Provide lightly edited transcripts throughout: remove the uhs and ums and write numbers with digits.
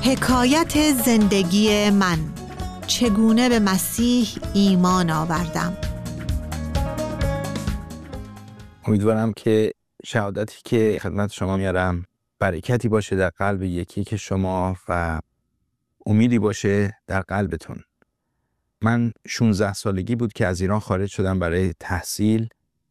حکایت زندگی من، چگونه به مسیح ایمان آوردم. امیدوارم که شهادتی که خدمت شما میارم برکتی باشه در قلب یکی که شما و امیدی باشه در قلبتون. من 16 سالگی بود که از ایران خارج شدم برای تحصیل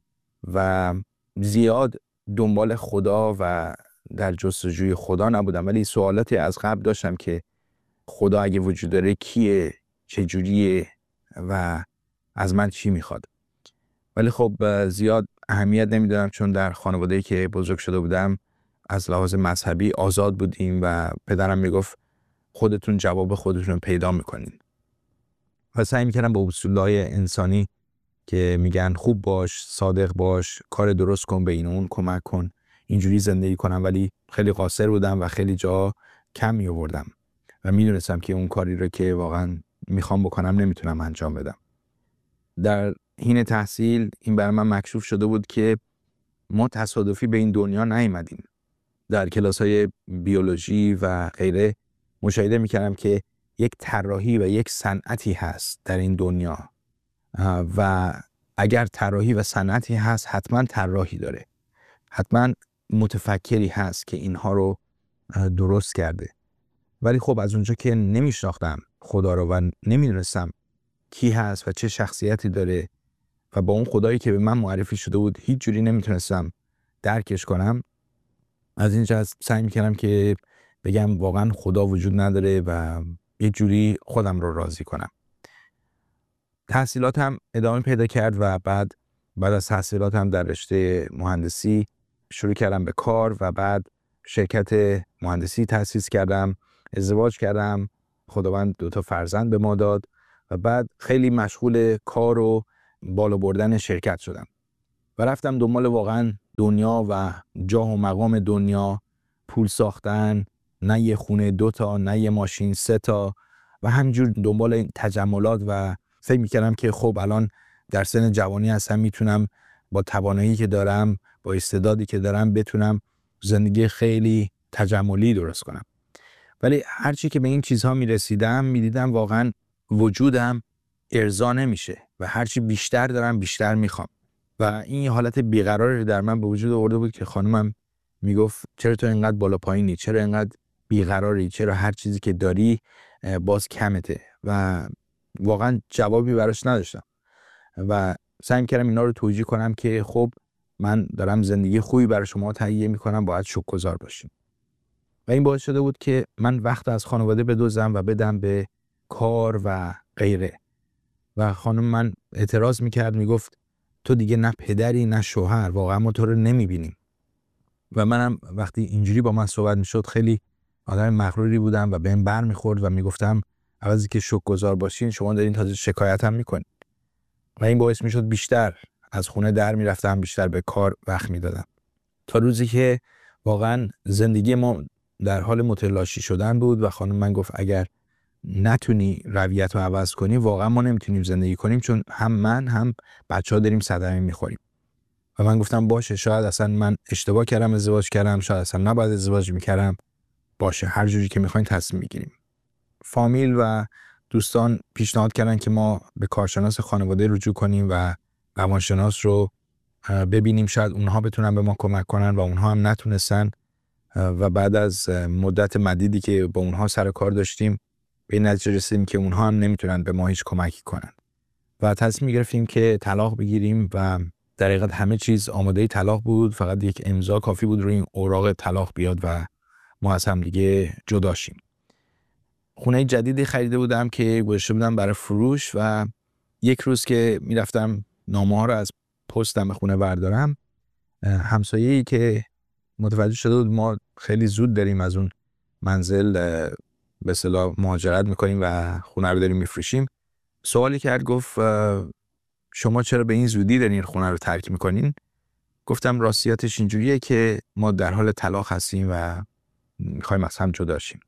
و زیاد دنبال خدا و در جستجوی خدا نبودم، ولی سوالاتی از قبل داشتم که خدا اگه وجود داره کیه، چجوریه و از من چی میخواد. ولی خب زیاد اهمیت نمیدادم، چون در خانواده‌ای که بزرگ شده بودم از لحاظ مذهبی آزاد بودیم و پدرم میگفت خودتون جواب خودتون پیدا میکنین و سعی میکردم با اصولهای انسانی که میگن خوب باش، صادق باش، کار درست کن، به این اون کمک کن، اینجوری زندگی کنم. ولی خیلی قاصر بودم و خیلی جا کم میآوردم و میدونستم که اون کاری رو که واقعا میخوام بکنم نمیتونم انجام بدم. در حین تحصیل این برای من مکشوف شده بود که ما تصادفی به این دنیا نیومدیم. در کلاس‌های بیولوژی و غیره مشاهده میکردم که یک طراحی و یک صنعتی هست در این دنیا و اگر طراحی و صنعتی هست حتما طراحی داره، حتما متفکری هست که اینها رو درست کرده. ولی خب از اونجا که نمیشناختم خدا رو و نمیدونستم کی هست و چه شخصیتی داره و با اون خدایی که به من معرفی شده بود هیچ جوری نمیتونستم درکش کنم، از اینجا سعی میکردم که بگم واقعا خدا وجود نداره و یه جوری خودم رو راضی کنم. تحصیلاتم ادامه پیدا کرد و بعد از تحصیلاتم در رشته مهندسی شروع کردم به کار و بعد شرکت مهندسی تأسیس کردم، ازدواج کردم، خداوند 2 فرزند به ما داد و بعد خیلی مشغول کار و بالا بردن شرکت شدم و رفتم دنبال واقعا دنیا و جاه و مقام دنیا، پول ساختن، نه یه خونه 2 تا، نه یه ماشین 3 تا و همینجور دنبال این تجملات و فکر میکردم که خب الان در سن جوانی هستم، میتونم با توانایی که دارم، با استعدادی که دارم بتونم زندگی خیلی تجملی درست کنم. ولی هرچی که به این چیزها میرسیدم میدیدم واقعا وجودم ارضا نمیشه و هرچی بیشتر دارم بیشتر میخوام و این حالت بیقراری در من به وجود آورده بود که خانمم میگفت چرا تو اینقدر بالا پایینی، چرا اینقدر بیقراری، چرا هر چیزی که داری باز کمته و واقعا جوابی براش نداشتم و سعی کردم اینا رو توجیه کنم که خب من دارم زندگی خوبی برای شما تهیه میکنم، باید شکرگزار باشیم. و این باعث شده بود که من وقت از خانواده بدوزم و بدم به کار و غیره و خانم من اعتراض میکرد، میگفت تو دیگه نه پدری نه شوهر، واقعا ما تو رو نمیبینیم. و منم وقتی اینجوری با من صحبت میشد خیلی آدم مغروری بودم و بهم بر میخورد و میگفتم عوضی که شکرگزار باشین شما دارین تازه شکایت هم میکنین و این باعث میشد بیشتر از خونه در میرفتم، بیشتر به کار وقت میدادم تا روزی که واقعا زندگی ما در حال متلاشی شدن بود و خانم من گفت اگر نتونی رویت رو عوض کنی واقعا ما نمیتونیم زندگی کنیم، چون هم من هم بچه‌ها داریم صدمه میخوریم. و من گفتم باشه، شاید اصلا من اشتباه کردم ازدواج کردم، شاید اصلا نباید ازدواج میکردم، باشه هر جوری که میخواین تصمیم میگیریم. فامیل و دوستان پیشنهاد کردن که ما به کارشناس خانواده رجوع کنیم و روانشناس رو ببینیم، شاید اونها بتونن به ما کمک کنن و اونها هم نتونستن و بعد از مدت مدیدی که با اونها سر کار داشتیم به این نتیجه رسیدیم که اونها هم نمیتونن به ما هیچ کمکی کنن و تصمیم گرفتیم که طلاق بگیریم و در حقیقت همه چیز آماده طلاق بود، فقط یک امضا کافی بود روی این اوراق طلاق بیاد و ما از هم دیگه جدا شیم. خونه جدیدی خریده بودم که گذاشته بودم برای فروش و یک روز که میرفتم نامه ها رو از پستم به خونه بردارم، همسایه‌ای که متوجه شده بود ما خیلی زود داریم از اون منزل به اصطلاح مهاجرت میکنیم و خونه رو داریم میفروشیم، سوالی کرد، گفت شما چرا به این زودی دارین خونه رو ترک میکنین؟ گفتم راستیاتش اینجوریه که ما در حال طلاق هستیم و میخوایم از هم جدا شیم.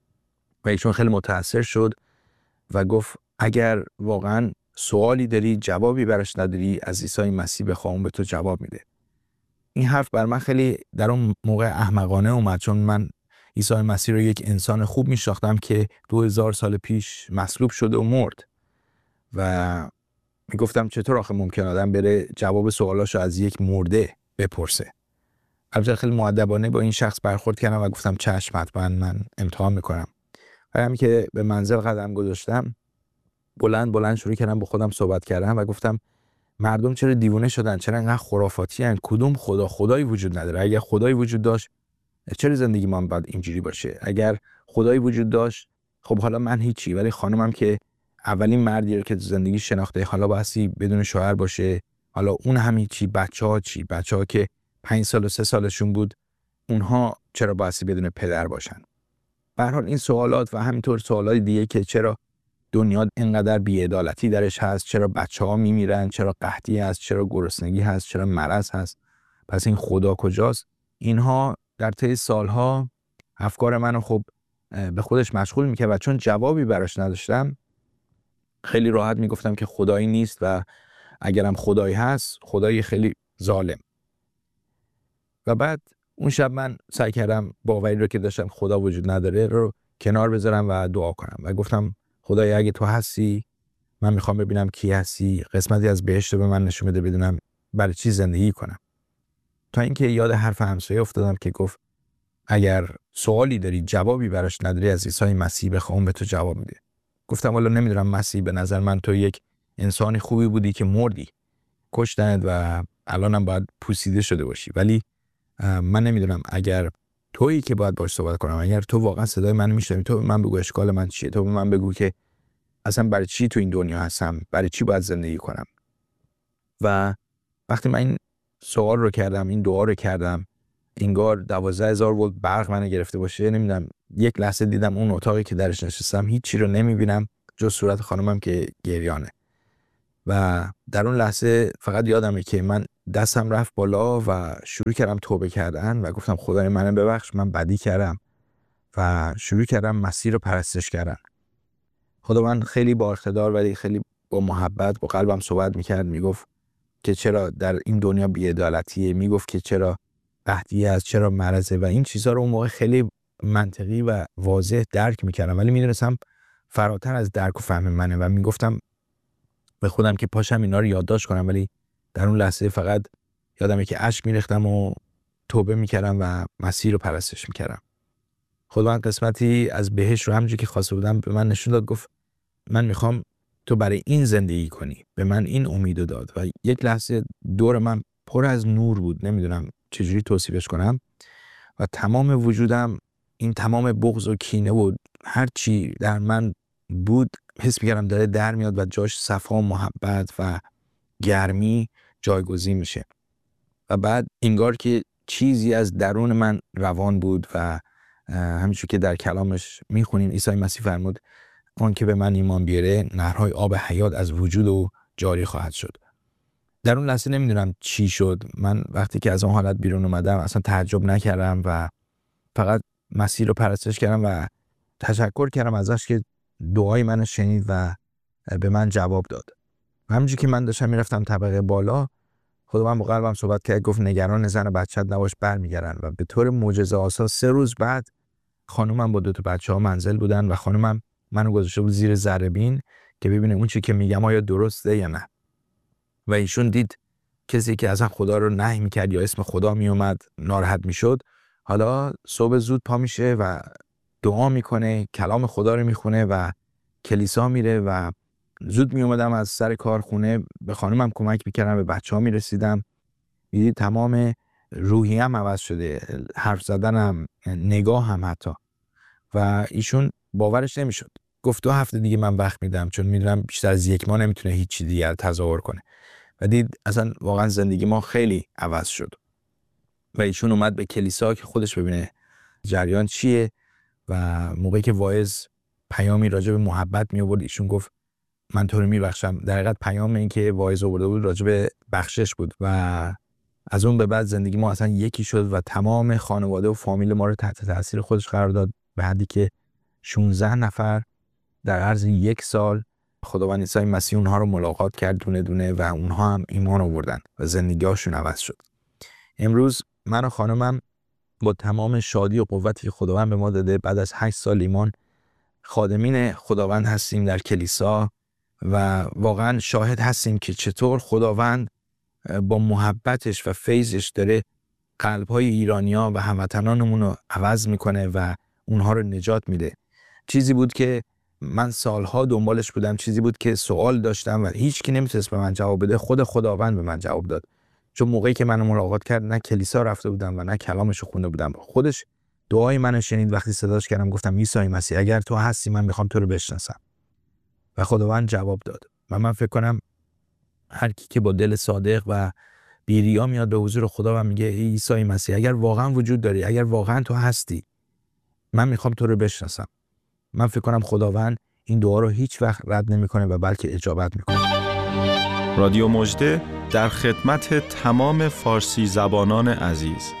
و ایشون خیلی متاثر شد و گفت اگر واقعا سوالی داری جوابی براش نداری از عیسی مسیح بخواه اون به تو جواب میده. این حرف بر من خیلی در اون موقع احمقانه اومد، چون من عیسی مسیح رو یک انسان خوب میشناختم که 2000 سال پیش مصلوب شده و مرد و میگفتم چطور آخه ممکن آدم بره جواب سوالاشو از یک مرده بپرسه. البته خیلی مؤدبانه با این شخص برخورد کردم و گفتم چشم، حتما من امتحان میکنم. و همین که به منزل قدم گذاشتم بلند شروع کردم با خودم صحبت کردم و گفتم مردم چرا دیوونه شدن؟ چرا انقدر خرافاتی هستن؟ کدوم خدایی وجود نداره؟ اگر خدایی وجود داشت چرا زندگی من باید اینجوری باشه؟ اگر خدایی وجود داشت خب حالا من هیچی، ولی خانمم که اولین مردی رو که تو زندگی شناخته، حالا بایستی بدون شوهر باشه، حالا اون هم هیچی، بچه‌ها چی؟ بچه‌ها که 5 سال و 3 سالشون بود اونها چرا بایستی بدون پدر باشن؟ به هر حال این سوالات و همینطور سوالات دیگه که چرا دنیا اینقدر بی‌عدالتی درش هست، چرا بچه‌ها میمیرن، چرا قحطی هست، چرا گرسنگی هست، چرا مرض هست، پس این خدا کجاست؟ اینها در طی سالها افکار منو خب به خودش مشغول میکرد و چون جوابی براش نداشتم خیلی راحت میگفتم که خدایی نیست و اگرم خدایی هست خدایی خیلی ظالم. و بعد اون شب من سعی کردم باوری رو که داشتم خدا وجود نداره رو کنار بذارم و دعا کنم و گفتم خدای اگه تو هستی من میخوام ببینم کی هستی، قسمتی از بهشت رو به من نشون بده بدونم برای چی زندگی کنم. تا اینکه یاد حرف همسایه افتادم که گفت اگر سوالی داری جوابی براش نداری از عیسی مسیح بخوام اون به تو جواب میده. گفتم والا نمیدونم مسیح، به نظر من تو یک انسانی خوبی بودی که مردی، کشتنت و الانم باید پوسیده شده باشی، ولی من نمیدونم اگر تویی که باید باش صحبت کنم، اگر تو واقعا صدای من میشنوی، تو به من بگو اشکال من چیه، تو به من بگو که اصلا برای چی تو این دنیا هستم، برای چی باید زندگی کنم. و وقتی من این سوال رو کردم، این دعا رو کردم، انگار 12000 ولت برق منو گرفته باشه. نمیدونم یک لحظه دیدم اون اتاقی که درش نشستم هیچی رو نمیبینم جز صورت خانمم که گریانه و در اون لحظه فقط یادمه که من دستم رفت بالا و شروع کردم توبه کردن و گفتم خدای منو ببخش، من بدی کردم و شروع کردم مسیح رو پرستش کردن. خدا من خیلی با اقتدار ولی خیلی با محبت با قلبم صحبت میکرد، میگفت که چرا در این دنیا بی‌عدالتیه، میگفت که چرا قحطی است، چرا مرضه و این چیزها رو اون موقع خیلی منطقی و واضح درک میکردم ولی میدونستم فراتر از درک و فهم منه و میگفتم به خودم که پاشم اینا رو یادداشت کنم، ولی در اون لحظه فقط یادمه که اشک میریختم و توبه میکردم و مسیح رو پرستش میکردم. خداوند قسمتی از بهشت رو همونجوری که خواسته بودم به من نشون داد، گفت من میخوام تو برای این زندگی کنی، به من این امیدو داد و یک لحظه دور من پر از نور بود، نمیدونم چجوری توصیفش کنم و تمام وجودم این تمام بغض و کینه و هر چی در من بود حس می‌کردم داره در میاد و جاش صفا و محبت و گرمی جایگزین میشه و بعد انگار که چیزی از درون من روان بود و همینجور که در کلامش میخونیم عیسی مسیح فرمود اون که به من ایمان بیاره نهرهای آب حیات از وجود او جاری خواهد شد. در اون لحظه نمیدونم چی شد، من وقتی که از اون حالت بیرون اومدم اصلا تعجب نکردم و فقط مسیح رو پرستش کردم و تشکر کردم ازش که دعای منو شنید و به من جواب داد. همینجوری که من داشتم میرفتم طبقه بالا خدا من با قلبم صحبت کرد، گفت نگران زن و بچت نباش، برمیگردن و به طور معجزه آسا 3 روز بعد خانومم با 2 تا بچه‌ها منزل بودن و خانومم منو گذاشته بود زیر ذره‌بین که ببینه اون چیزی که میگم آیا درسته یا نه. و ایشون دید کسی که اصلا خدا رو نهی میکرد یا اسم خدا میومد ناراحت میشد، حالا صبح زود پا میشه و دعا میکنه، کلام خدا رو میخونه و کلیسا میره و زود میومدم از سر کارخونه به خانومم کمک میکردم، به بچه‌ها میرسیدم، میدید تمام روحیم عوض شده، حرف زدنم، نگاه هم حتی. و ایشون باورش نمیشد، گفت 2 هفته دیگه من وقت میدم چون میدونم بیشتر از 1 ماه نمیتونه هیچ دیگه تظاهر کنه. و دید اصلا واقعا زندگی ما خیلی عوض شد و ایشون اومد به کلیسا که خودش ببینه جریان چیه و موقعی که واعظ پیامی راجع به محبت می آورد ایشون گفت من تو رو میبخشم. در حقیقت پیام این که واعظ آورده بود راجع به بخشش بود و از اون به بعد زندگی ما اصلا یکی شد و تمام خانواده و فامیل ما رو تحت تاثیر خودش قرار داد، به حدی که 16 نفر در عرض 1 سال خداوند عیسی مسیح اونها رو ملاقات کرد دونه دونه و اونها هم ایمان آوردن و زندگی‌هاشون عوض شد. امروز من و خانمم با تمام شادی و قوتی که خداوند به ما داده، بعد از 8 سال ایمان خادمین خداوند هستیم در کلیسا و واقعا شاهد هستیم که چطور خداوند با محبتش و فیضش داره قلب‌های ایرانی‌ها و هموطنانمون رو عوض میکنه و اونها رو نجات میده. چیزی بود که من سالها دنبالش بودم، چیزی بود که سوال داشتم و هیچ کی نمیتونست به من جواب بده. خود خداوند به من جواب داد. چون موقعی که منو ملاقات کرد نه کلیسا رفته بودم و نه کلامش رو خونده بودم، خودش دعای منو شنید. وقتی صداش کردم گفتم عیسی مسیح اگر تو هستی من میخوام تو رو بشناسم و خداوند جواب داد. و من فکر کنم هر کی که با دل صادق و بی‌ریا میاد به حضور خدا و میگه عیسی مسیح اگر واقعا وجود داری، اگر واقعا تو هستی، من میخوام تو رو بشناسم، من فکر کنم خداوند این دعا رو هیچ وقت رد نمیکنه و بلکه اجابت میکنه. رادیو مژده در خدمت تمام فارسی زبانان عزیز.